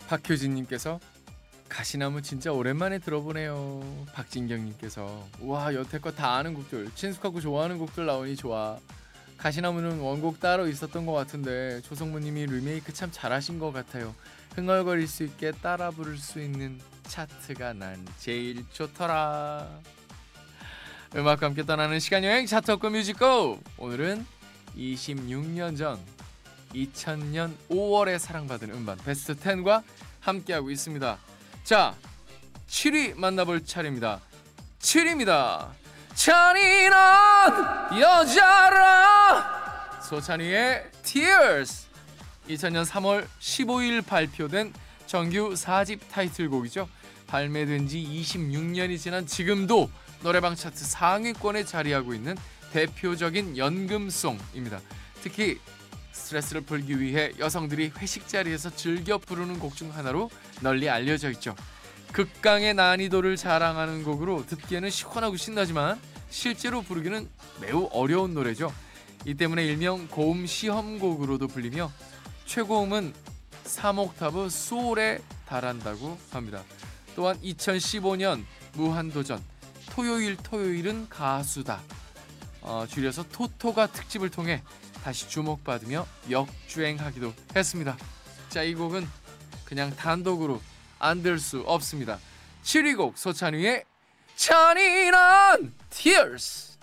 박효진님께서 가시나무 진짜 오랜만에 들어보네요. 박진경님께서 와 여태껏 다 아는 곡들 친숙하고 좋아하는 곡들 나오니 좋아. 가시나무는 원곡 따로 있었던 것 같은데 조성모님이 리메이크 참 잘하신 것 같아요. 흥얼거릴 수 있게 따라 부를 수 있는 차트가 난 제일 좋더라. 음악과 함께 떠나는 시간여행 차트업과 뮤직고. 오늘은 26년 전 2000년 5월에 사랑받은 음반 베스트 10과 함께하고 있습니다. 자, 7위 만나볼 차례입니다. 7위입니다. 잔인한 여자라, 소찬휘의 Tears. 2000년 3월 15일 발표된 정규 4집 타이틀곡이죠. 발매된 지 26년이 지난 지금도 노래방 차트 상위권에 자리하고 있는 대표적인 연금송입니다. 특히 스트레스를 풀기 위해 여성들이 회식 자리에서 즐겨 부르는 곡 중 하나로 널리 알려져 있죠. 극강의 난이도를 자랑하는 곡으로 듣기에는 시원하고 신나지만 실제로 부르기는 매우 어려운 노래죠. 이 때문에 일명 고음 시험곡으로도 불리며 최고음은 3옥타브 소울에 달한다고 합니다. 또한 2015년 무한도전 토요일은 가수다, 줄여서 토토가 특집을 통해 다시 주목받으며 역주행하기도 했습니다. 자, 이 곡은 그냥 단독으로 안 들 수 없습니다. 7위 곡 소찬휘의 잔인한 Tears.